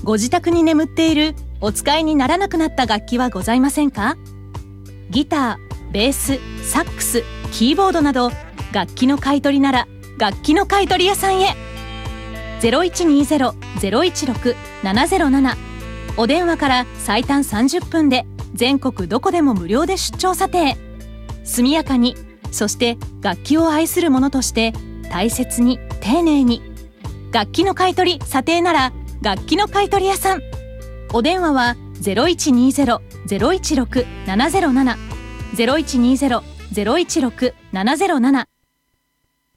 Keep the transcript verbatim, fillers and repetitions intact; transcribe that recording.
ご自宅に眠っているお使いにならなくなった楽器はございませんか？ギター、ベース、サックス、キーボードなど楽器の買い取りなら楽器の買取屋さんへ。 ゼロいちにゼロ ゼロいちろく ななゼロなな お電話から最短さんじゅっぷんで全国どこでも無料で出張査定。速やかに、そして楽器を愛する者として大切に丁寧に。楽器の買い取り査定なら楽器の買取屋さん。お電話は ゼロいちにゼロ ゼロいちろく ななゼロなな ゼロいちにゼロ ゼロいちろく ななゼロなな